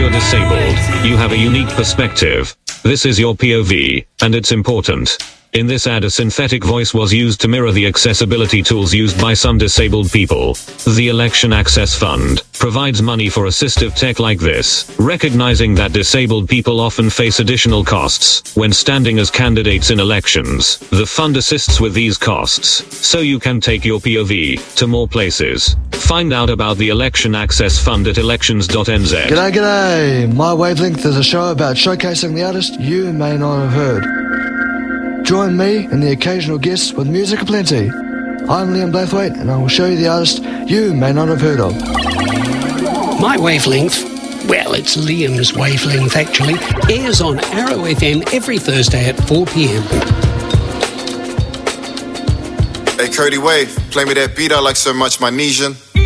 you're disabled, you have a unique perspective. This is your POV, and it's important. In this ad, a synthetic voice was used to mirror the accessibility tools used by some disabled people. The Election Access Fund provides money for assistive tech like this, recognizing that disabled people often face additional costs when standing as candidates in elections. The fund assists with these costs, so you can take your POV to more places. Find out about the Election Access Fund at elections.nz. G'day. My Wavelength is a show about showcasing the artist you may not have heard. Join me and the occasional guests with music aplenty. I'm Liam Blathwaite, and I will show you the artist you may not have heard of. My Wavelength, well, it's Liam's Wavelength actually, airs on Arrow FM every Thursday at 4 p.m. Hey, Curdy Wave, play me that beat I like so much, my Nesian.